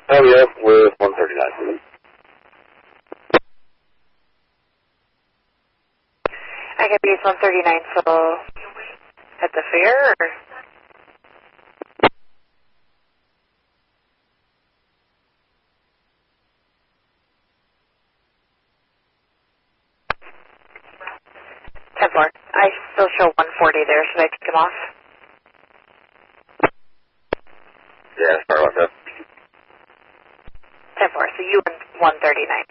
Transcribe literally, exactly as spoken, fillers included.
Oh, yeah, with one thirty-nine. I can be one thirty-nine, so at the fair, or? ten four. I still show one forty there. Should I take him off? Yeah, sorry about that. ten four. So you and one thirty-nine.